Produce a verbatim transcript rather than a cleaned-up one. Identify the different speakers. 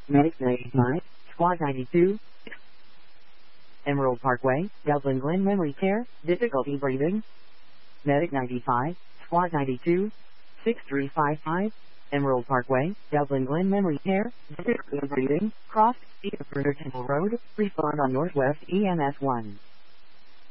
Speaker 1: Medic ninety-five, Squad ninety-two. Emerald Parkway, Dublin Glen Memory Care, difficulty breathing. Medic ninety-five, Squad ninety-two. six three five five. Emerald Parkway, Dublin Glen Memory Care, difficulty breathing, crossed, East Temple Road, respond on Northwest E M S one.